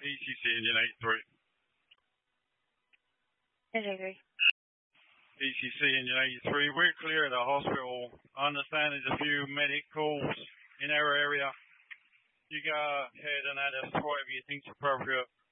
ECC engine 83. Engine 3. ECC engine 83, we're clear at the hospital. I understand there's a few medicals in our area. You go ahead and add us to whatever you think's appropriate.